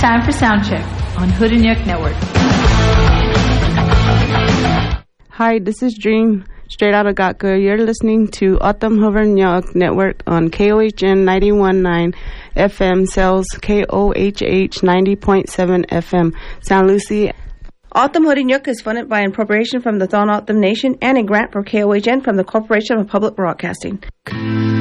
time for Soundcheck on Hood and Yuck Network. Hi, this is Dream, straight out of Gatka. You're listening to Autumn Hood and Yuck Network on KOHN 91.9 FM, Sales KOHH 90.7 FM, San Lucie. Autumn Hood and Yuck is funded by an appropriation from the Thon Autumn Nation and a grant for KOHN from the Corporation of Public Broadcasting.